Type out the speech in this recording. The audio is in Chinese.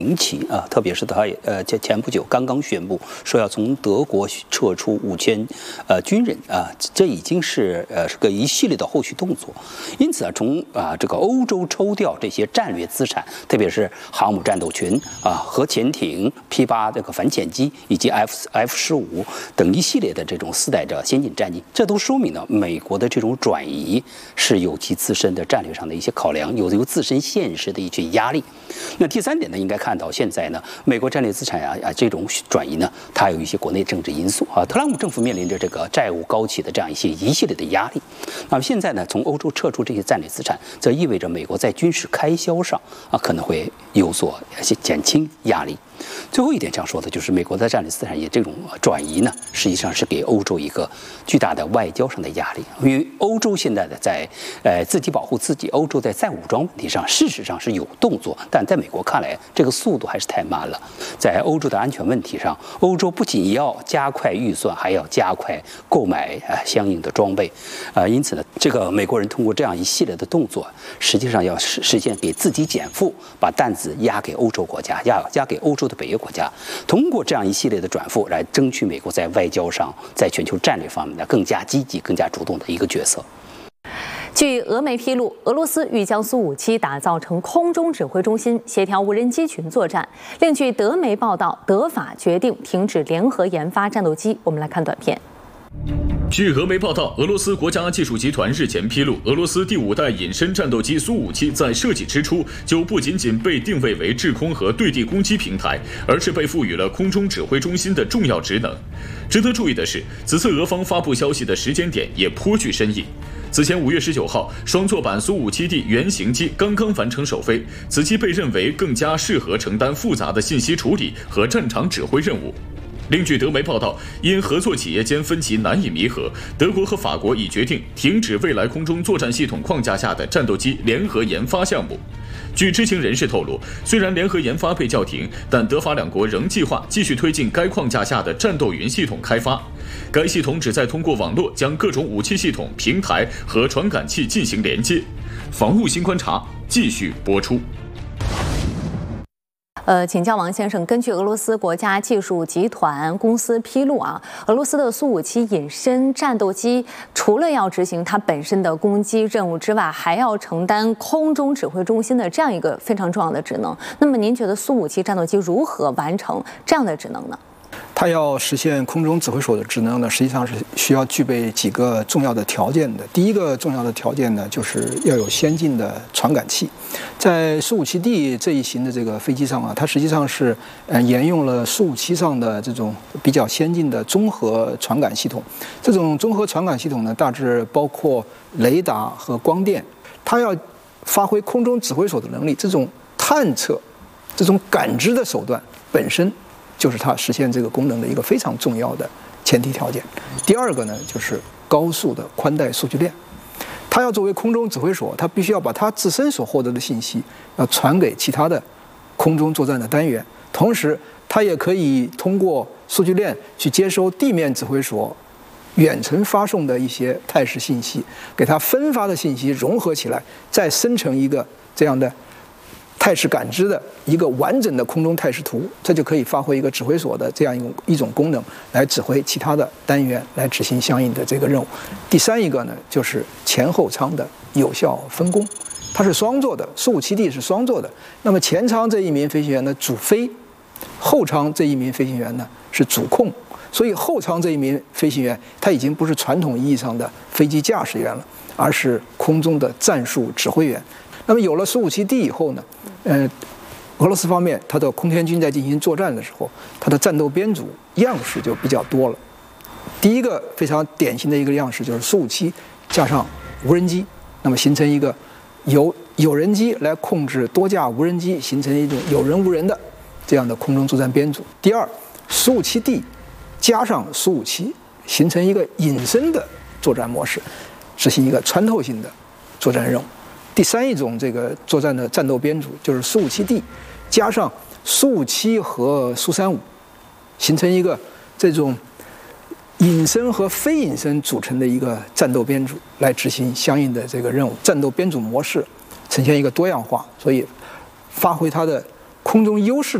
民情啊，特别是他前不久刚刚宣布说要从德国撤出5000军人啊，这已经是个一系列的后续动作。因此啊，从这个欧洲抽调这些战略资产，特别是航母战斗群啊、核潜艇、P8这个反潜机以及 F15等一系列的这种4代的先进战机，这都说明了美国的这种转移是有其自身的战略上的一些考量，有自身现实的一些压力。那第3点呢，应该看到现在呢，美国战略资产这种转移呢，它有一些国内政治因素啊。特朗普政府面临着这个债务高企的这样一系列的压力。那么现在呢，从欧洲撤出这些战略资产，这意味着美国在军事开销上可能会有所减轻压力。最后一点想说的就是，美国的战略资产业这种转移呢，实际上是给欧洲一个巨大的外交上的压力。因为欧洲现在的在自己保护自己，欧洲在再武装问题上事实上是有动作，但在美国看来，这个速度还是太慢了。在欧洲的安全问题上，欧洲不仅要加快预算，还要加快购买相应的装备。因此呢，这个美国人通过这样一系列的动作，实际上要实现给自己减负，把担子压给欧洲国家，压给欧洲的北约国家，通过这样一系列的转负来争取美国在外交上、在全球战略方面的更加积极、更加主动的一个角色。 据俄媒披露，俄罗斯欲将苏57打造成空中指挥中心，协调无人机群作战。另据德媒报道，德法决定停止联合研发战斗机。我们来看短片。 据俄媒报道，俄罗斯国家技术集团日前披露，俄罗斯第5代隐身战斗机苏57在设计之初就不仅仅被定位为制空和对地攻击平台，而是被赋予了空中指挥中心的重要职能。值得注意的是，此次俄方发布消息的时间点也颇具深意。此前5月19号，双座版苏57D原型机刚刚完成首飞，此机被认为更加适合承担复杂的信息处理和战场指挥任务。另据德媒报道，因合作企业间分歧难以弥合，德国和法国已决定停止未来空中作战系统框架下的战斗机联合研发项目。据知情人士透露，虽然联合研发被叫停，但德法两国仍计划继续推进该框架下的战斗云系统开发。该系统旨在通过网络将各种武器系统、平台和传感器进行连接。防务新观察继续播出。 请教王先生，根据俄罗斯国家技术集团公司披露啊，俄罗斯的苏57隐身战斗机除了要执行它本身的攻击任务之外，还要承担空中指挥中心的这样一个非常重要的职能。那么您觉得苏57战斗机如何完成这样的职能呢？ 它要实现空中指挥所的职能呢，实际上是需要具备几个重要的条件的。第一个重要的条件呢，就是要有先进的传感器。在苏57D这一型的这个飞机上啊，它实际上是沿用了苏57上的这种比较先进的综合传感系统。这种综合传感系统呢，大致包括雷达和光电。它要发挥空中指挥所的能力，这种探测、这种感知的手段本身就是它实现这个功能的一个非常重要的前提条件。第二个呢，就是高速的宽带数据链。它要作为空中指挥所，它必须要把它自身所获得的信息要传给其他的空中作战的单元，同时它也可以通过数据链去接收地面指挥所远程发送的一些态势信息，给它分发的信息融合起来，再生成一个这样的态势感知的一个完整的空中态势图，这就可以发挥一个指挥所的这样一种功能，来指挥其他的单元来执行相应的这个任务。第三一个呢，就是前后舱的有效分工，它是双座的，苏57D是双座的。那么前舱这一名飞行员呢主飞，后舱这一名飞行员呢是主控，所以后舱这一名飞行员他已经不是传统意义上的飞机驾驶员了，而是空中的战术指挥员。那么有了苏57D以后呢，俄罗斯方面它的空天军在进行作战的时候，它的战斗编组样式就比较多了。第一个非常典型的一个样式就是苏57加上无人机，那么形成一个由有人机来控制多架无人机，形成一种有人无人的这样的空中作战编组。第二，苏57D加上苏57形成一个隐身的作战模式，执行一个穿透性的作战任务。第三一种这个作战的战斗编组就是苏57D加上苏57和苏35，形成一个这种隐身和非隐身组成的一个战斗编组，来执行相应的这个任务。战斗编组模式呈现一个多样化，所以发挥它的空中优势